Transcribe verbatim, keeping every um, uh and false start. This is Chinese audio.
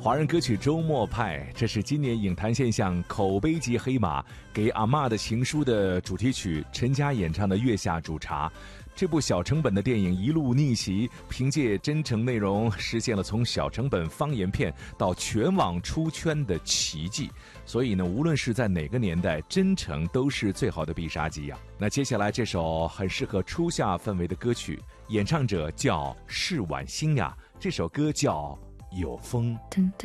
华人歌曲《周末派》，这是今年影坛现象口碑级黑马《给阿嬷的情书》的主题曲，陈嘉演唱的《月下煮茶》。这部小成本的电影一路逆袭，凭借真诚内容实现了从小成本方言片到全网出圈的奇迹。所以呢，无论是在哪个年代，真诚都是最好的必杀技呀。那接下来这首很适合初夏氛围的歌曲，演唱者叫释婉欣呀，这首歌叫《有风》。